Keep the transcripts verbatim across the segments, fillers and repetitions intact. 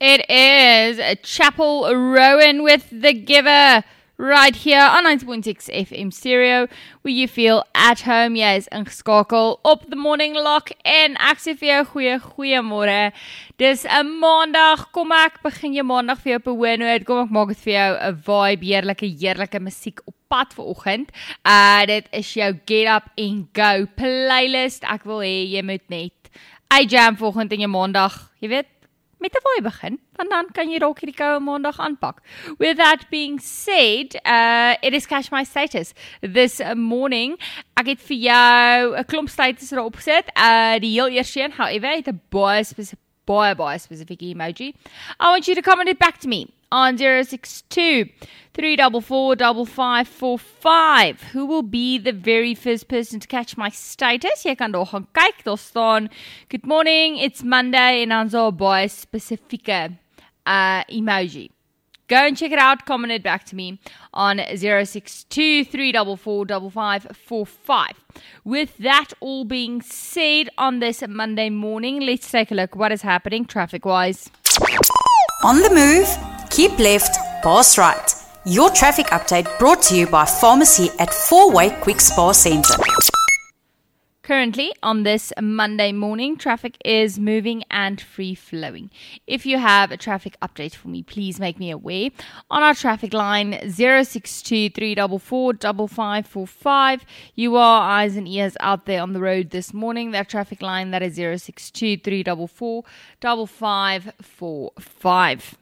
It is Chapel Rowan with The Giver right here on ninety point six F M Stereo, where you feel at home. Jy is ingeskakel op The Morning Lock en ek sê vir jou goeie goeiemôre. Dis 'n maandag, kom ek begin jou maandag vir jou op 'n hoë noot. Kom ek maak dit vir jou 'n vibe, heerlike heerlike musiek op pad vir oggend. Uh dit is jou Get Up and Go playlist. Ek wil hê jy moet net I jam vanoggend in jou maandag, jy weet, met 'n vibe begin, want dan kan jy dalk hierdie koue maandag aanpak. With that being said, uh, it is Catch My Status this morning. Ek het vir jou 'n klomp status daar opgesit. Uh, die heel eerste een, however, het 'n baie spesifieke baie baie spesifieke emoji. I want you to comment it back to me on zero six two, three four four, five five four five. Who will be the very first person to catch my status? Jy kan daar gaan kyk, daar staan, good morning, it's Monday, en dan so 'n baie spesifieke uh, emoji. Go and check it out, comment it back to me on zero six two, three four four, five five four five. With that all being said, on this Monday morning, let's take a look what is happening traffic-wise. On the move, keep left, pass right. Your traffic update brought to you by Pharmacy at Four-Way Quick Spa Centre. Currently, on this Monday morning, traffic is moving and free-flowing. If you have a traffic update for me, please make me aware. On our traffic line, zero six two, three four four, five five four five. You are eyes and ears out there on the road this morning. That traffic line, that is zero six two, three four four, five five four five.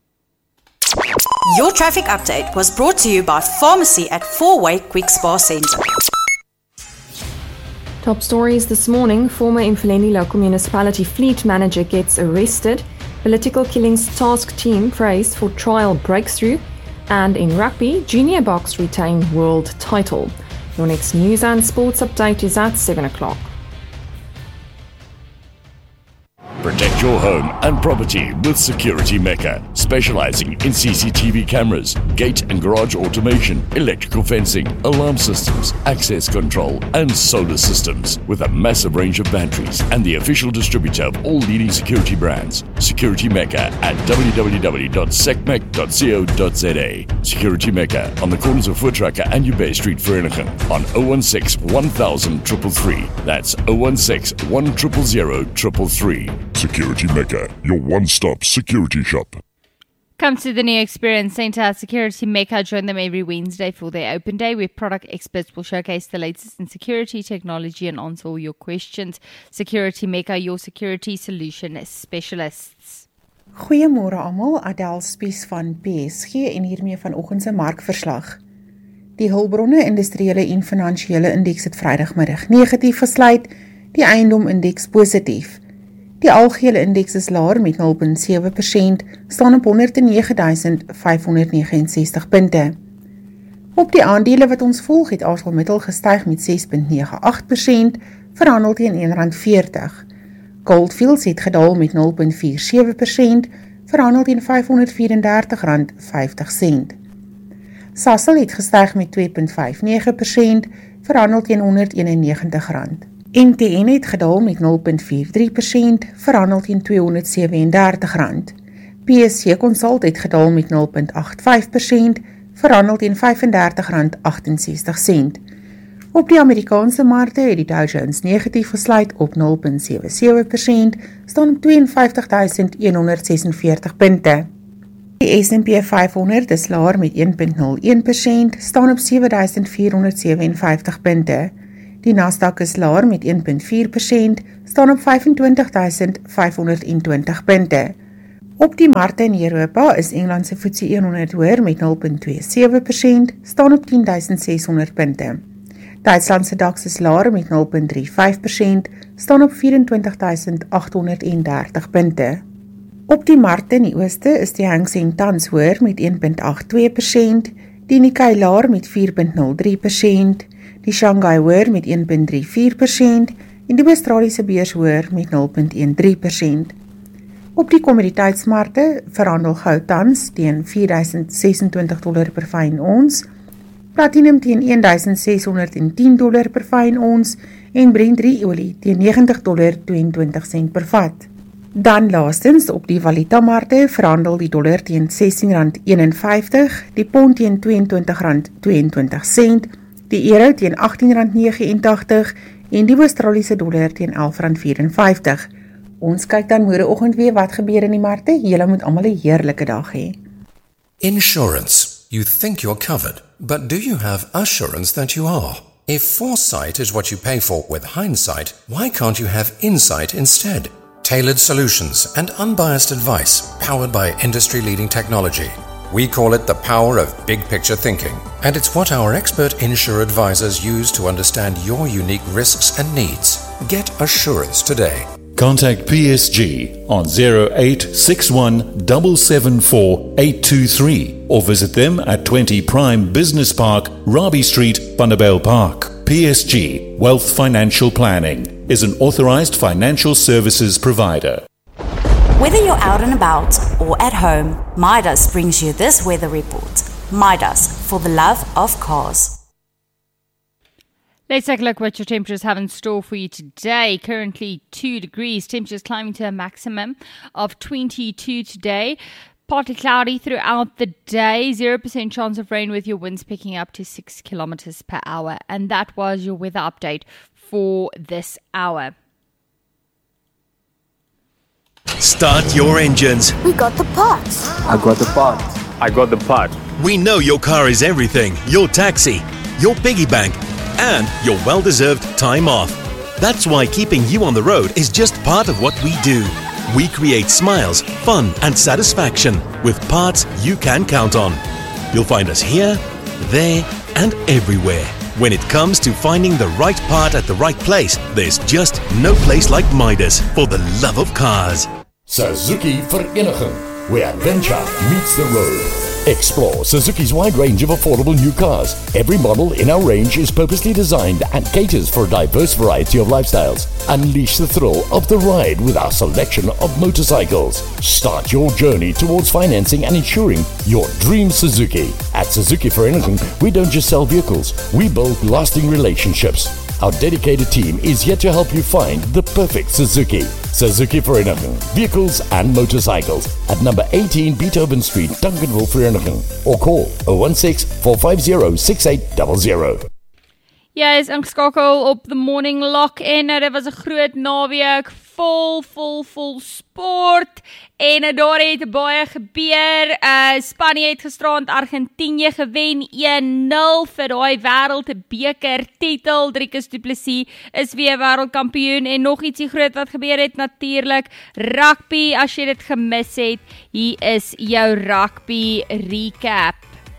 Your traffic update was brought to you by Pharmacy at Four-Way Quick Spa Centre. Top stories this morning. Former Mfuleni local municipality fleet manager gets arrested. Political killings task team praised for trial breakthrough. And in rugby, junior box retain world title. Your next news and sports update is at seven o'clock. Protect your home and property with Security Mecca, specializing in C C T V cameras, gate and garage automation, electrical fencing, alarm systems, access control, and solar systems. With a massive range of batteries and the official distributor of all leading security brands, Security Mecca at w w w dot secmec dot co dot z a. Security Mecca on the corners of Voortrekker and Ubay Street, Vereniging, on zero one six, one thousand, three three three. That's zero one six, one zero zero, three three three. Security Mecca, your one-stop security shop. Come to the New Experience Centre at Security Mecca. Join them every Wednesday for their open day, where product experts will showcase the latest in security technology and answer all your questions. Security Mecca, your security solution specialists. Goeiemôre almal, Adel Spies van P S G en hiermee vanoggend se markverslag. Die hulpbronne, industriële en finansiële indeks het Vrydagmiddag negatief gesluit, die eiendomindeks positief. Die algehele indeks is laer met nul komma sewe persent, staan op honderd en nege tuisend vyf honderd vyf en ses nul punte. Op die aandele wat ons volg het ArcelorMittal gestyg met ses komma nege agt persent, verhandel teen een rand veertig. Goldfields het gedaal met nul komma vier sewe persent, verhandel teen vyf honderd vyf en dertig rand vyftig sent. Sasol het gestyg met twee komma vyf nege persent, verhandel teen honderd eenennegentig rand. M T N het gedaal met nul komma vier drie persent, verhandel teen tweehonderd sewe en dertig rand. P S C Consult het gedaal met nul komma agt vyf persent, verhandel teen vyf en dertig rand agt en ses sent. Op die Amerikaanse markte het die Dow Jones negatief gesluit op nul komma sewe sewe persent, staan op twee en vyftig tuisend een honderd ses en veertig punte. Die S and P vyfhonderd is laer met een komma nul een persent, staan op sewe duisend vier honderd sewe en vyftig punte. Die Nasdaq is laer met een komma vier persent, staan op vyf en twintig tuisend vyf honderd twintig punte. Op die markte in Europa is Engeland se FTSE honderd hoër met nul komma twee sewe persent, staan op tien duisend ses honderd punte. Duitsland se DAX is laer met nul komma drie vyf persent, staan op vyf en twintig tuisend agt honderd dertig punte. Op die markte in die ooste is die Hang Seng tans hoër met een komma agt twee persent, die Nikkei laer met vier komma nul drie persent, die Shanghai hoër met een komma drie vier persent en die Australiese beurs hoër met nul komma een drie persent. Op die kommoditeitsmarkte verhandel goud tans teen vier duisend sesentwintig dollar per fyn ons, platinum teen een duisend ses honderd tien dollar per fyn ons en Brent olie teen negentig dollar tweeëntwintig sent per vat. Dan laastens op die valutamarkte verhandel die dollar teen sestien rand eenenvyftig, die pond teen tweeëntwintig rand tweeëntwintig sent, die euro teen agttien rand nege en tagtig en die Australiese dollar teen elf rand vyf en vyftig. Ons kyk dan môreoggend weer wat gebeur in die markte. Julle moet almal 'n heerlike dag hê. Insurance. You think you're covered, but do you have assurance that you are? If foresight is what you pay for with hindsight, why can't you have insight instead? Tailored solutions and unbiased advice powered by industry-leading technology. We call it the power of big picture thinking, and it's what our expert insurer advisors use to understand your unique risks and needs. Get assurance today. Contact P S G on zero eight six one seven seven four eight two three or visit them at twenty Prime Business Park, Robbie Street, Vanderbijl Park. P S G Wealth Financial Planning is an authorized financial services provider. Whether you're out and about or at home, Midas brings you this weather report. Midas, for the love of cars. Let's take a look what your temperatures have in store for you today. Currently two degrees. Temperatures climbing to a maximum of twenty-two today. Partly cloudy throughout the day. zero percent chance of rain with your winds picking up to six kilometers per hour. And that was your weather update for this hour. Start your engines. We got the parts. I got the parts. I got the part. We know your car is everything. Your taxi, your piggy bank, and your well-deserved time off. That's why keeping you on the road is just part of what we do. We create smiles, fun, and satisfaction with parts you can count on. You'll find us here, there, and everywhere. When it comes to finding the right part at the right place, there's just no place like Midas for the love of cars. Suzuki Vereniging, where adventure meets the road. Explore Suzuki's wide range of affordable new cars. Every model in our range is purposely designed and caters for a diverse variety of lifestyles. Unleash the thrill of the ride with our selection of motorcycles. Start your journey towards financing and insuring your dream Suzuki. At Suzuki Vereniging, we don't just sell vehicles, we build lasting relationships. Our dedicated team is here to help you find the perfect Suzuki. Suzuki Vereniging, vehicles and motorcycles at number eighteen Beethoven Street, Duncanville, Vereniging, or call zero one six, four five zero, six eight zero zero. Jy is ingeskakel op the morning lock en nou, dit was 'n groot naweek, vol, vol, vol sport en nou, daar het baie gebeur. Uh, Spanje het gisterand Argentinië gewen een nul vir daai wêreldbeker titel. Driekus Du Plessis is weer wêreldkampioen en nog ietsie groot wat gebeur het natuurlik. Rugby, as jy dit gemis het, hier is jou rugby recap.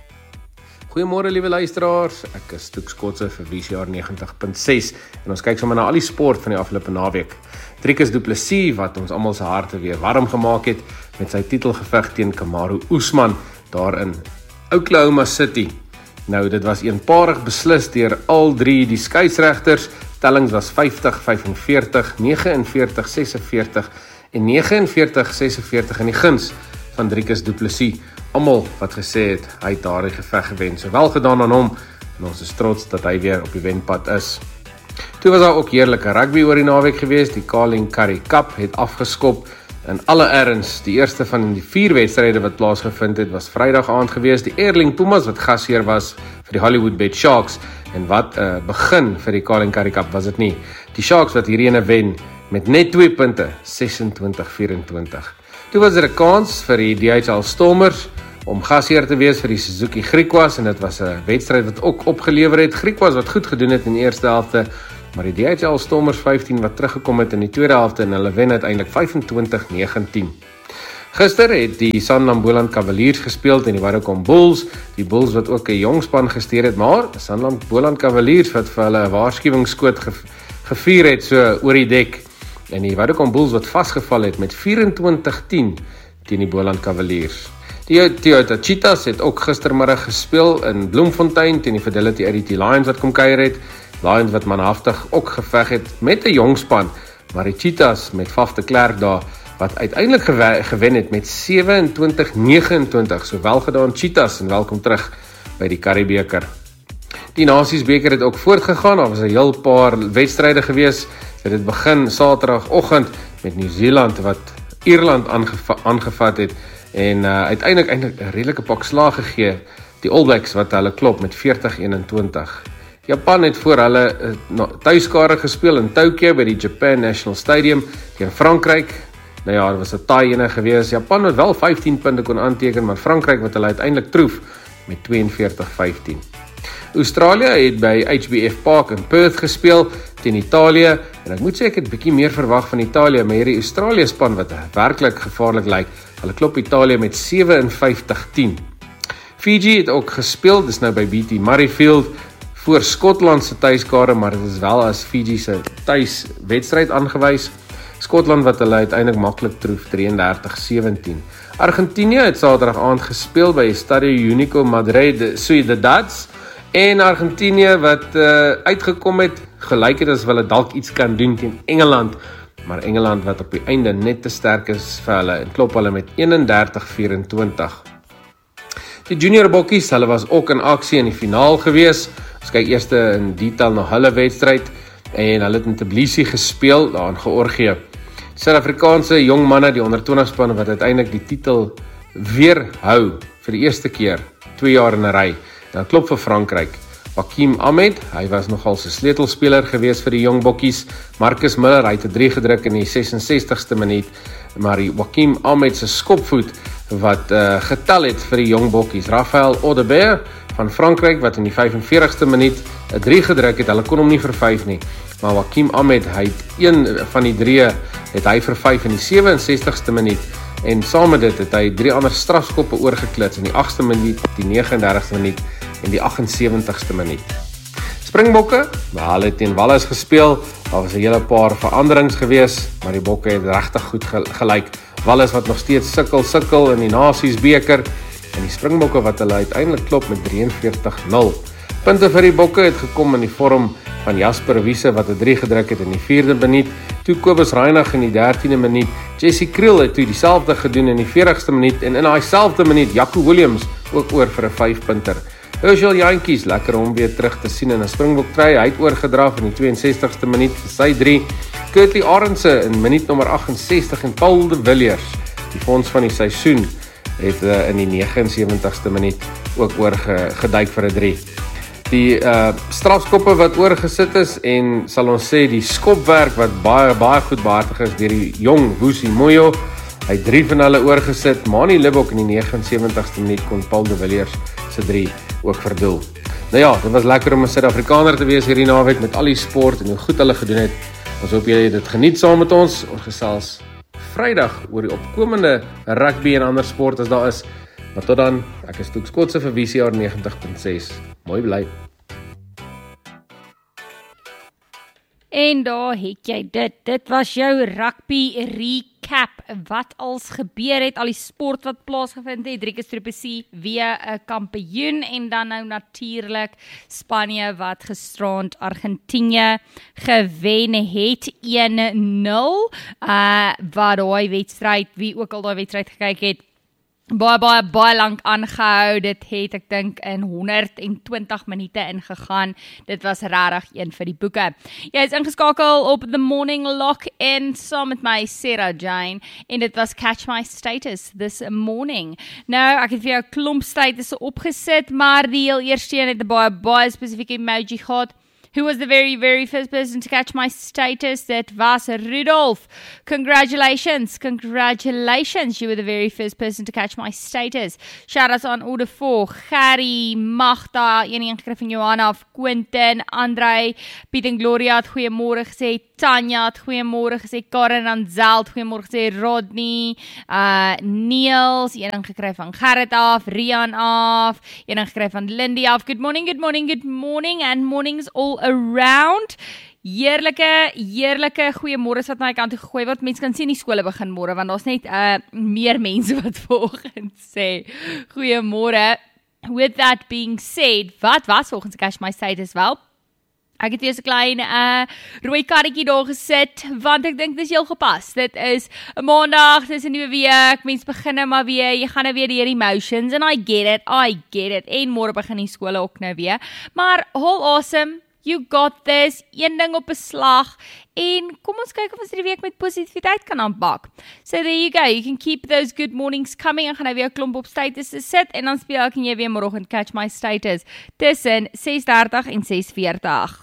Goeiemôre liewe luisteraars, ek is Toek Skotse vir V C R negentig punt ses en ons kyk sommer na al die sport van die afgelope naweek. Driekus Du Plessis wat ons almal se harte weer warm gemaak het met sy titelgeveg teen Kamaru Usman daar in Oklahoma City. Nou dit was eenparig beslis deur al drie die skeieregters. Tellings was vyftig vyfenveertig, negenenveertig sesenveertig en negenenveertig sesenveertig in die guns van Driekus Du Plessis. Almal wat gesê het, hy het daardie geveg gewen. So wel gedaan aan hom, en ons is trots dat hy weer op die wenpad is. Toe was daar ook heerlike rugby oor die naweek gewees. Die Carling Currie Cup het afgeskop in alle erns. Die eerste van die vier wedstryde wat plaasgevind het, was Vrydag aand gewees. Die Erling Pumas wat gasheer was vir die Hollywood Bet Sharks. En wat 'n uh, begin vir die Carling Currie Cup was dit nie. Die Sharks wat hierdie ene wen met net twee punte, sesentwintig vyfentwintig. Toe was er 'n kans vir die D H L Stormers om gasheer te wees vir die Suzuki Griquas en dit was 'n wedstryd wat ook opgelewer het. Griquas wat goed gedoen het in die eerste helfte, maar die D H L Stormers vyftien wat teruggekom het in die tweede helfte en hulle wen uiteindelik vyfentwintig negentien. Gister het die Sanlam Boland Cavaliers gespeel teen die Wadacom Bulls, die Bulls wat ook 'n jong span gestuur het, maar Sanlam Boland Cavaliers wat vir hulle 'n waarskuwingsskoot ge- gevier het so oor die dek en die Wadacom Bulls wat vasgeval het met vyfentwintig tien teen die Boland Cavaliers. Die Toyota Cheetahs het ook gistermiddag gespeel in Bloemfontein teen die Fidelity R D T Lions wat kom kuier het. Lions wat manhaftig ook geveg het met 'n jong span, maar die Cheetahs met Faf de Klerk daar wat uiteindelik gewe- gewen het met sewenentwintig negenentwintig. So wel gedaan Cheetahs en welkom terug by die Curriebeker. Die Nasiesbeker het ook voortgegaan. Daar was 'n heel paar wedstryde gewees. Dit het begin Saterdagoggend met Nieu-Seeland wat Ierland aangeva aangevat het en uh, uiteindelik eintlik 'n redelike pak slag gegee, die All Blacks wat hulle klop met veertig eenentwintig. Japan het voor hulle uh, tuiskare gespeel in Tokyo by die Japan National Stadium teen Frankryk. Nou ja, dit was 'n taai ene gewees. Japan het wel vyftien punte kon aanteken, maar Frankryk wat hulle uiteindelik troef met tweeënveertig vyftien. Australië het by H B F Park in Perth gespeel teen Italië en ek moet sê ek het 'n bietjie meer verwag van Italië, maar hierdie Australië span wat werklik gevaarlik lyk, hulle klop Italië met vysewenvyftig tien. Fiji het ook gespeel, dis nou by B T Murrayfield voor Skotland se tuiskare, maar dit is wel as Fiji se tuiswedstryd aangewys. Skotland wat hulle uiteindelik maklik troef drieëndertig sewentien. Argentinië het Saterdag aand gespeel by Estadio Único Madrid Ciudadads en Argentinië wat uh, uitgekom het, gelyk het as hulle dalk iets kan doen teen Engeland, maar Engeland wat op die einde net te sterk is vir hulle en klop hulle met eenendertig vyerentwintig. Die junior bokkies, hulle was ook in aksie in die finaal gewees. Ons kyk eers in detail na hulle wedstryd en hulle het in Tbilisi gespeel daar in Georgië. Suid-Afrikaanse jong manne, die onder twintig span wat uiteindelik die titel weer hou vir die eerste keer, twee jaar in 'n ry. Nou klop vir Frankryk. Wakim Ahmed, hy was nogal 'n sleutelspeler gewees vir die jong bokkies. Marcus Miller, hy het 'n drie gedruk in die sesensestigste minuut, maar die Wakim Ahmed se skopvoet wat uh, getel het vir die jong bokkies. Raphael Audebert van Frankryk wat in die vyfenveertigste minuut 'n drie gedruk het. Hulle kon hom nie vir vyf nie. Maar Wakim Ahmed, hy het een van die drie het hy vir vyf in die sewe-en-sestigste minuut en saam met dit het hy drie ander strafskoppe oorgeklits in die agste minuut, die negenendertigste minuut en die agtensewentigste minuut. Springbokke, nou, hulle het teen Wallis gespeel. Daar was 'n hele paar veranderings gewees, maar die bokke het regtig goed gelyk. Wallis wat nog steeds sukkel sukkel in die Nasiesbeker en die Springbokke wat hulle uiteindelik klop met drieënveertig nul. Punte vir die bokke het gekom in die vorm van Jasper Wiese wat 'n drie gedruk het in die vierde minuut, toe Kobus Reinagh in die dertiende minuut, Jesse Kriel het toe dieselfde gedoen in die veertigste minuut en in daai selfde minuut Jaco Williams ook oor vir 'n vyf-punter. Herschel Jantjies, lekker om weer terug te sien in 'n Springbok trui, hy het oorgedraf in die twee-en-sestigste minuut vir sy drie. Curtly Arendse in minuut nommer agt-en-sestig en Paul de Villiers, die fonds van die seisoen, het uh, in die negenensewentigste minuut ook oorgeduik vir 'n drie. Die uh, strafskoppe wat oorgesit is en sal ons sê die skopwerk wat baie baie goed behartig is deur die jong Wusi Moyo. Hy het drie van hulle oorgesit. Mani Libbok in die negenensewentigste minuut kon Paul de Villiers se drie ook verdoel. Nou ja, dit was lekker om 'n Suid-Afrikaner te wees hierdie naweek met al die sport en hoe goed hulle gedoen het. Ons hoop julle het dit geniet saam met ons. Ons gesels Vrydag oor die opkomende rugby en ander sport as daar is. Maar tot dan, ek is Toek Skotse vir V C R negentig punt ses. Mooi bly. En daar het jy dit. Dit was jou rugby recap. Wat als gebeur het, al die sport wat plaasgevind het. Driekus Du Plessis weer 'n kampioen en dan nou natuurlik Spanje wat gisterand Argentinië gewen het een nul. Uh wat daai wedstryd, wie ook al daai wedstryd gekyk het, baie baie baie lank aangehou. Dit het ek dink in honderdtwintig minute ingegaan. Dit was regtig een vir die boeke. Jy is ingeskakel op The Morning Lock en saam met my Sarah Jane en dit was Catch My Status this morning. Nou, ek het vir jou 'n klomp statusse opgesit, maar die heel eerste een het 'n baie baie spesifieke emoji gehad. Who was the very, very first person to catch my status? That was Rudolph. Congratulations. Congratulations. You were the very first person to catch my status. Shout out aan Ode Vog, Gary, Magda, een gekry van Johanna, Quentin, Andrei, Piet en Gloria het goeiemôre gesê, Tanya het goeiemôre gesê, Karen Anzeld, goeiemôre gesê, Rodney, uh, Niels, een gekry van Gerrit af, Rian af, een gekry van Lindy af. Good morning, good morning, good morning, and mornings all around. Heerlike, heerlike goeiemôre wat na my kant toe gegooi word. Mense kan sien die skole begin môre want daar's net uh, meer mense wat vanoggend sê goeiemôre. With that being said, wat was vanoggend se Catch My Status wel? Ek het eers 'n klein uh, rooi karretjie daar gesit, want ek dink dis heel gepas. Dit is 'n maandag, dis 'n nuwe week, mense begin nou maar weer, jy gaan nou weer deur emotions, and I get it, I get it, en môre begin die skole ook nou weer. Maar all awesome, You got this, een ding op 'n slag, en kom ons kyk of ons die week met positiwiteit kan aanpak. So there you go, you can keep those good mornings coming, en gaan nou weer 'n klomp op status sit, en dan speel ek en jy weer môreoggend Catch My Status, tussen ses dertig en ses veertig.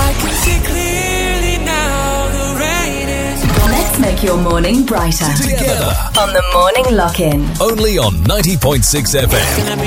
Let's make your morning brighter. Together. On the Morning Lock-In. Only on ninety point six F M.